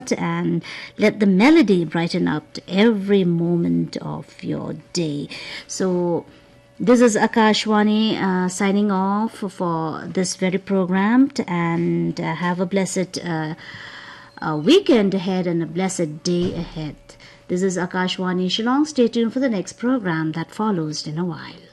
and let the melody brighten up every moment of your day. So, this is Akashwani signing off for this very program, and have a blessed weekend ahead and a blessed day ahead. This is Akashwani Shillong. Stay tuned for the next program that follows in a while.